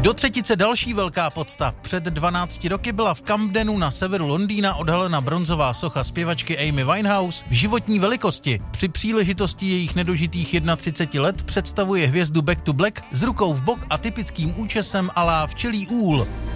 Do třetice další velká podsta. Před 12 roky byla v Camdenu na severu Londýna odhalena bronzová socha zpěvačky Amy Winehouse v životní velikosti. Při příležitosti jejich nedožitých 31 let představuje hvězdu Back to Black s rukou v bok a typickým účesem a la včelí úl.